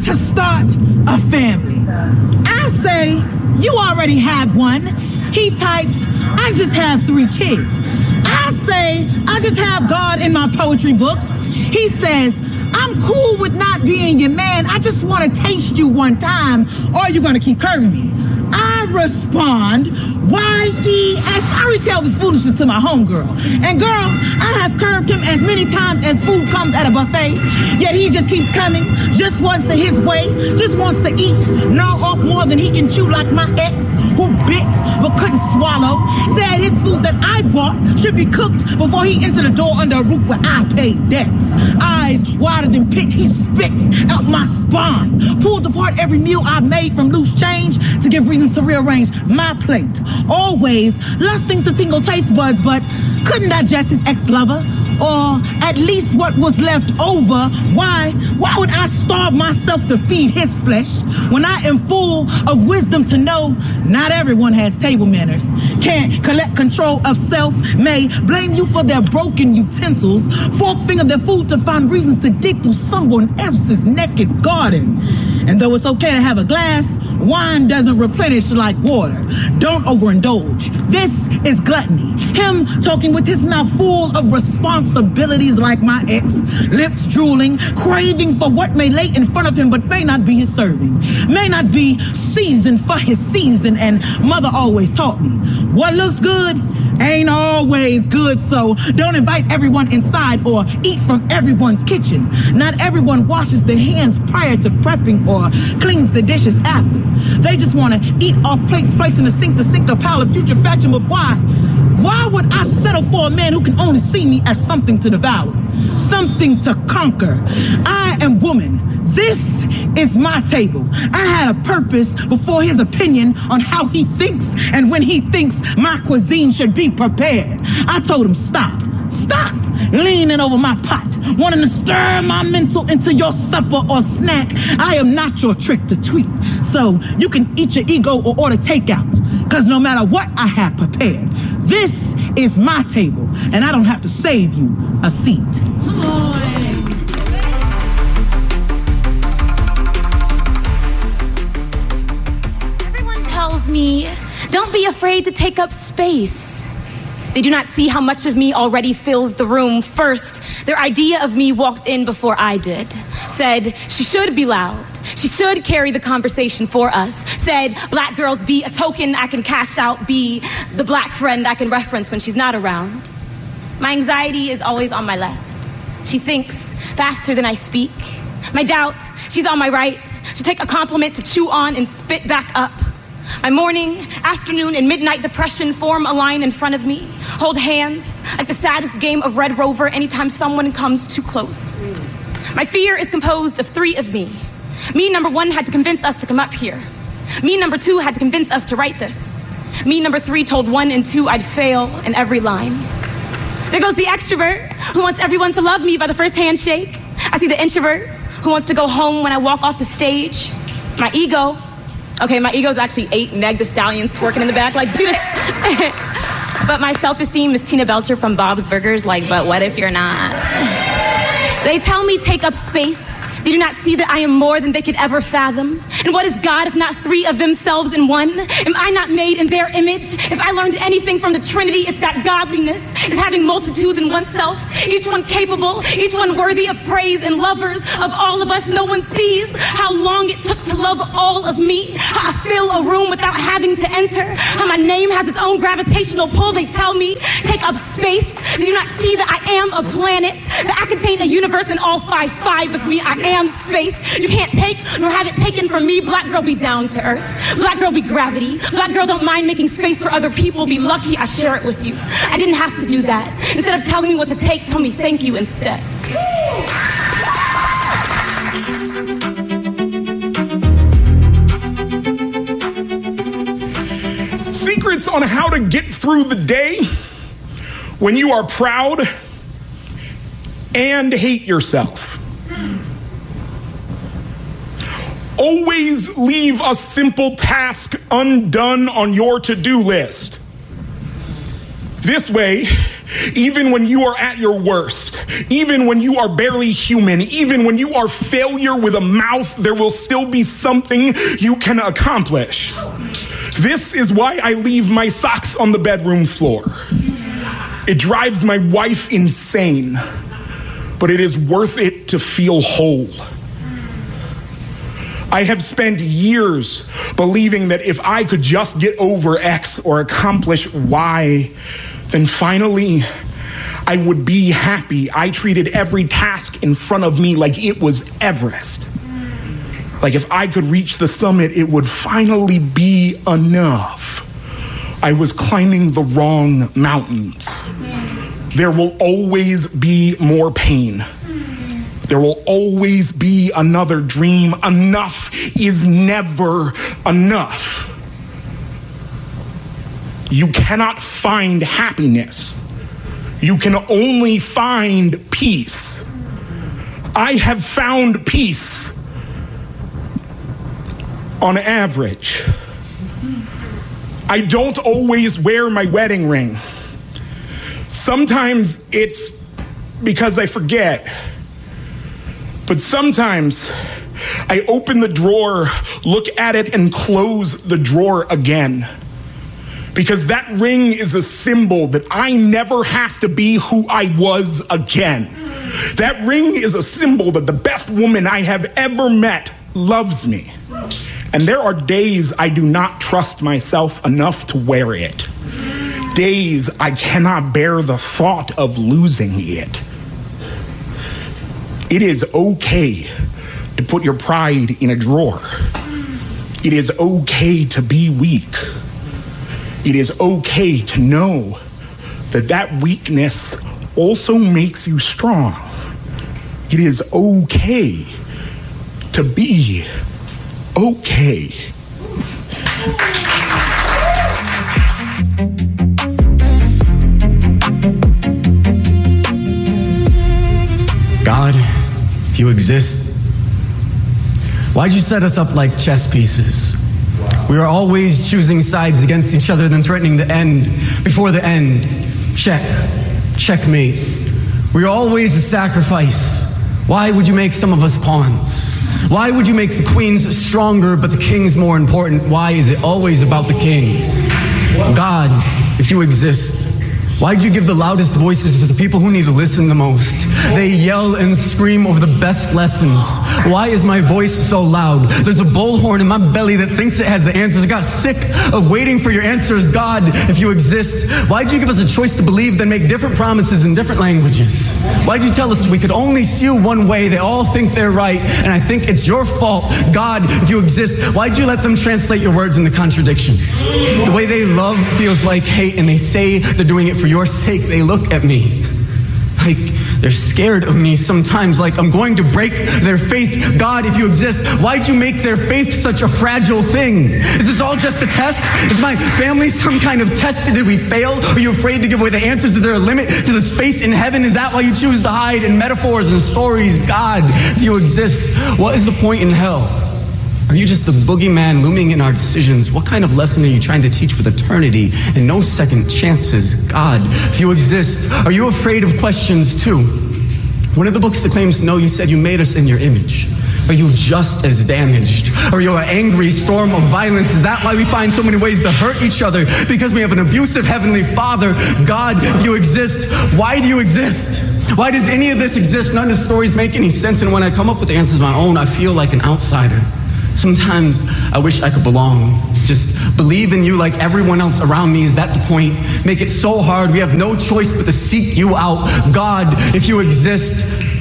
to start a family. I say, you already have one. He types, I just have 3 kids. I say, I just have God in my poetry books. He says, I'm cool with not being your man. I just want to taste you one time, or you're going to keep curving me. I respond, Y-E-S. I already tell this foolishness to my homegirl. And girl, I have curved him as many times as food comes at a buffet, yet he just keeps coming, just wants it his way, just wants to eat, gnaw off more than he can chew, like my ex, who bit but couldn't swallow, said his food that I bought should be cooked before he entered the door under a roof where I paid debts. Eyes wider than pit, he spit out my spine, pulled apart every meal I made from loose change to give reasons to rearrange my plate. Always lusting to tingle taste buds, but couldn't digest his ex-lover, or at least what was left over. Why would I starve myself to feed his flesh when I am full of wisdom to know not everyone has table manners, can't collect control of self, may blame you for their broken utensils, fork finger their food to find reasons to dig through someone else's naked garden. And though it's okay to have a glass, wine doesn't replenish like water. Don't overindulge. This is gluttony. Him talking with his mouth full of responsibilities like my ex, lips drooling, craving for what may lay in front of him but may not be his serving, may not be seasoned for his season. And mother always taught me, what looks good ain't always good, so don't invite everyone inside or eat from everyone's kitchen. Not everyone washes their hands prior to prepping or cleans the dishes after. They just want to eat off plates placed in the sink to sink a pile of putrefaction. But why? Why would I settle for a man who can only see me as something to devour, something to conquer? I am woman. This is my table. I had a purpose before his opinion on how he thinks, and when he thinks my cuisine should be prepared. I told him, stop, leaning over my pot, wanting to stir my mental into your supper or snack. I am not your trick to tweet, so you can eat your ego or order takeout, because no matter what I have prepared, this is my table, and I don't have to save you a seat. Me, don't be afraid to take up space. They do not see how much of me already fills the room. First, their idea of me walked in before I did. Said she should be loud. She should carry the conversation for us. Said black girls be a token I can cash out, be the black friend I can reference when she's not around. My anxiety is always on my left. She thinks faster than I speak. My doubt, she's on my right. She'll take a compliment to chew on and spit back up. My morning, afternoon, and midnight depression form a line in front of me, hold hands like the saddest game of Red Rover anytime someone comes too close. My fear is composed of 3 of me. Me, number 1, had to convince us to come up here. Me, number 2, had to convince us to write this. Me, number 3, told 1 and 2 I'd fail in every line. There goes the extrovert who wants everyone to love me by the first handshake. I see the introvert who wants to go home when I walk off the stage. My ego. Okay, my ego's actually 8 Meg the Stallions twerking in the back, like, dude. But my self-esteem is Tina Belcher from Bob's Burgers, like, but what if you're not? They tell me take up space. They do not see that I am more than they could ever fathom. And what is God if not 3 of themselves in one? Am I not made in their image? If I learned anything from the Trinity, it's that godliness is having multitudes in oneself, each one capable, each one worthy of praise, and lovers of all of us. No one sees how long it took to love all of me, how I fill a room without having to enter, how my name has its own gravitational pull. They tell me take up space. They do not see that I am a planet, that I contain a universe, and all 5 of me. I am space. You can't take nor have it taken from me. Black girl be down to earth. Black girl be gravity. Black girl don't mind making space for other people. Be lucky I share it with you. I didn't have to do that. Instead of telling me what to take, tell me thank you instead. Secrets on how to get through the day when you are proud and hate yourself. Always leave a simple task undone on your to-do list. This way, even when you are at your worst, even when you are barely human, even when you are failure with a mouth, there will still be something you can accomplish. This is why I leave my socks on the bedroom floor. It drives my wife insane, but it is worth it to feel whole. I have spent years believing that if I could just get over X or accomplish Y, then finally I would be happy. I treated every task in front of me like it was Everest. Like if I could reach the summit, it would finally be enough. I was climbing the wrong mountains. There will always be more pain. There will always be another dream. Enough is never enough. You cannot find happiness. You can only find peace. I have found peace on average. I don't always wear my wedding ring. Sometimes it's because I forget. But sometimes I open the drawer, look at it, and close the drawer again. Because that ring is a symbol that I never have to be who I was again. That ring is a symbol that the best woman I have ever met loves me. And there are days I do not trust myself enough to wear it. Days I cannot bear the thought of losing it. It is okay to put your pride in a drawer. It is okay to be weak. It is okay to know that that weakness also makes you strong. It is okay to be okay. God, if you exist, why'd you set us up like chess pieces? We are always choosing sides against each other, then threatening the end before the end. Checkmate. We are always a sacrifice. Why would you make some of us pawns? Why would you make the queens stronger, but the kings more important? Why is it always about the kings? God, if you exist, why'd you give the loudest voices to the people who need to listen the most? They yell and scream over the best lessons. Why is my voice so loud? There's a bullhorn in my belly that thinks it has the answers. I got sick of waiting for your answers. God, if you exist, why'd you give us a choice to believe, then make different promises in different languages? Why'd you tell us we could only see you one way? They all think they're right, and I think it's your fault. God, if you exist, why'd you let them translate your words into contradictions? The way they love feels like hate, and they say they're doing it for your sake. They look at me like they're scared of me sometimes, like I'm going to break their faith. God, if you exist, why'd you make their faith such a fragile thing? Is this all just a test? Is my family some kind of test? Did we fail? Are you afraid to give away the answers? Is there a limit to the space in heaven? Is that why you choose to hide in metaphors and stories? God, if you exist, what is the point in hell? Are you just the boogeyman looming in our decisions? What kind of lesson are you trying to teach with eternity and no second chances? God, if you exist, are you afraid of questions too? One of the books that claims to know you said you made us in your image. Are you just as damaged? Are you an angry storm of violence? Is that why we find so many ways to hurt each other? Because we have an abusive Heavenly Father. God, if you exist, why do you exist? Why does any of this exist? None of the stories make any sense, and when I come up with the answers of my own, I feel like an outsider. Sometimes I wish I could belong. Just believe in you like everyone else around me. Is that the point? Make it so hard we have no choice but to seek you out. God, if you exist,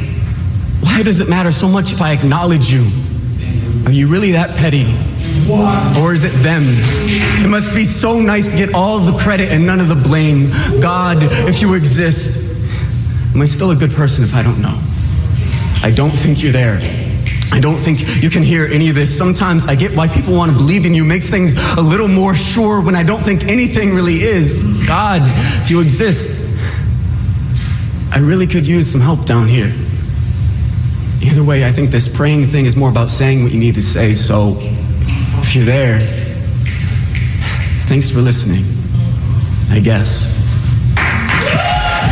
why does it matter so much if I acknowledge you? Are you really that petty? Or is it them? It must be so nice to get all the credit and none of the blame. God, if you exist, am I still a good person if I don't know? I don't think you're there. I don't think you can hear any of this. Sometimes I get why people want to believe in you, makes things a little more sure when I don't think anything really is. God, if you exist, I really could use some help down here. Either way, I think this praying thing is more about saying what you need to say, so if you're there, thanks for listening, I guess.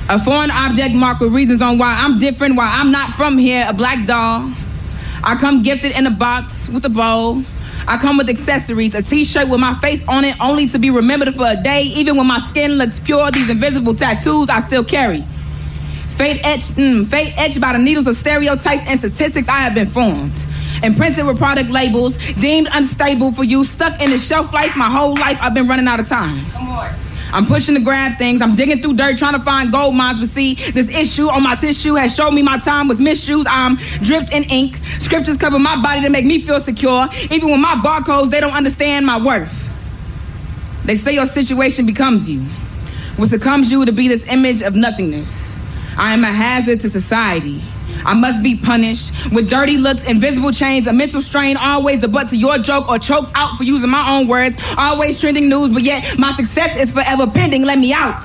A foreign object marked with reasons on why I'm different, why I'm not from here, a black doll. I come gifted in a box with a bow. I come with accessories, a t-shirt with my face on it, only to be remembered for a day. Even when my skin looks pure, these invisible tattoos I still carry. Fate etched by the needles of stereotypes and statistics I have been formed. Imprinted with product labels, deemed unstable for you, stuck in the shelf life my whole life. I've been running out of time. Come on. I'm pushing to grab things. I'm digging through dirt trying to find gold mines. But see, this issue on my tissue has shown me my time was misused. I'm dripped in ink. Scriptures cover my body to make me feel secure. Even with my barcodes, they don't understand my worth. They say your situation becomes you. What succumbs you to be this image of nothingness. I am a hazard to society. I must be punished with dirty looks, invisible chains, a mental strain, always a butt to your joke or choked out for using my own words, always trending news, but yet my success is forever pending. Let me out.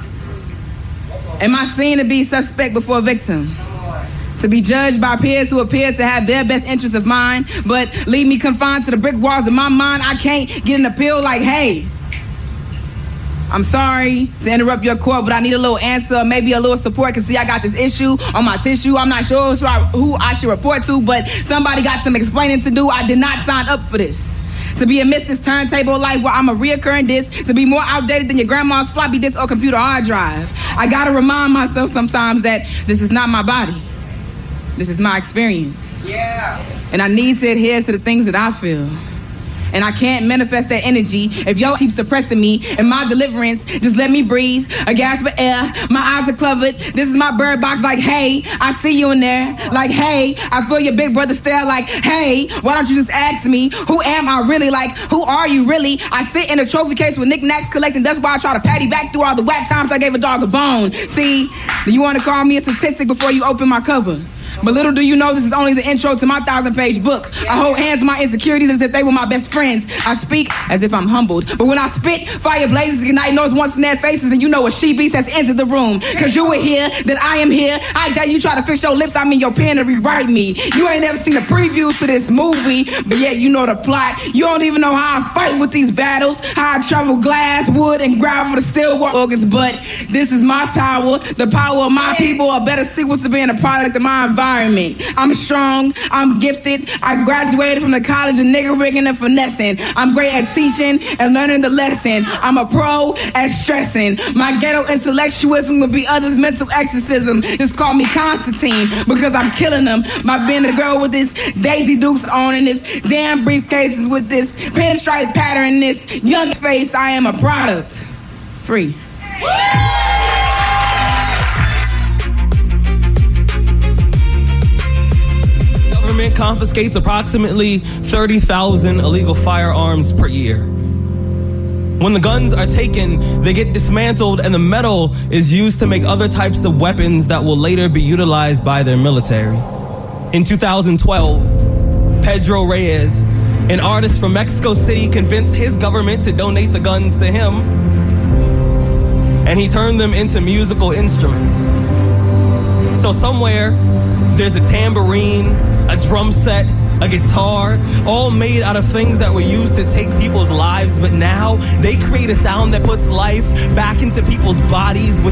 Am I seen to be suspect before a victim? To be judged by peers who appear to have their best interests of mine, but leave me confined to the brick walls of my mind? I can't get an appeal like, hey, I'm sorry to interrupt your court, but I need a little answer, maybe a little support, because see, I got this issue on my tissue. I'm not sure who I should report to, but somebody got some explaining to do. I did not sign up for this. To be amidst this turntable life where I'm a reoccurring disc, to be more outdated than your grandma's floppy disk or computer hard drive. I gotta remind myself sometimes that this is not my body. This is my experience. Yeah. And I need to adhere to the things that I feel. And I can't manifest that energy if y'all keep suppressing me and my deliverance. Just let me breathe, a gasp of air. My eyes are covered. This is my bird box. Like, hey, I see you in there. Like, hey, I feel your big brother stare. Like, hey, why don't you just ask me, who am I really? Like, who are you really? I sit in a trophy case with knickknacks collecting. That's why I try to patty back through all the whack times I gave a dog a bone. See, you want to call me a statistic before you open my cover. But little do you know, this is only the intro to my 1,000-page book. I hold hands with my insecurities as if they were my best friends. I speak as if I'm humbled. But when I spit, fire blazes, ignite those once in their faces, and you know a she-beast has entered the room. Because you were here, that I am here. I dare you try to fix your lips, I mean your pen to rewrite me. You ain't never seen the previews for this movie, but yet you know the plot. You don't even know how I fight with these battles, how I travel glass, wood, and gravel to steel organs. But this is my tower, the power of my people, a better sequel to being a product of my environment. I'm strong, I'm gifted, I graduated from the college of nigger rigging and finessing. I'm great at teaching and learning the lesson. I'm a pro at stressing. My ghetto intellectualism would be others' mental exorcism. Just call me Constantine because I'm killing them by being a girl with this Daisy Dukes on and this damn briefcases with this pinstripe pattern and this young face. I am a product. Free. Government confiscates approximately 30,000 illegal firearms per year. When the guns are taken, they get dismantled and the metal is used to make other types of weapons that will later be utilized by their military. In 2012, Pedro Reyes, an artist from Mexico City, convinced his government to donate the guns to him, and he turned them into musical instruments. So somewhere, there's a tambourine, a drum set, a guitar, all made out of things that were used to take people's lives, but now they create a sound that puts life back into people's bodies, which